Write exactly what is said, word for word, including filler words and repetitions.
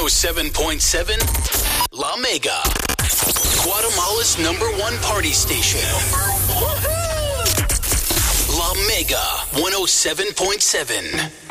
oh seven point seven La Mega. Guatemala's number one party station. La Mega one oh seven point seven.